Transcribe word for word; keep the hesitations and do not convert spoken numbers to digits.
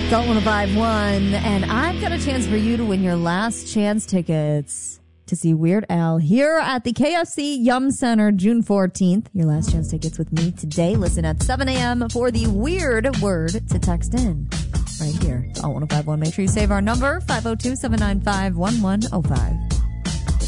Don't want to buy one, and I've got a chance for you to win your last chance tickets to see Weird Al here at the K F C Yum Center June fourteenth. Your last chance tickets with me today. Listen at seven a.m. for the weird word to text in right here. All one oh five one. Make sure you save our number, five oh two, seven nine five, one one oh five.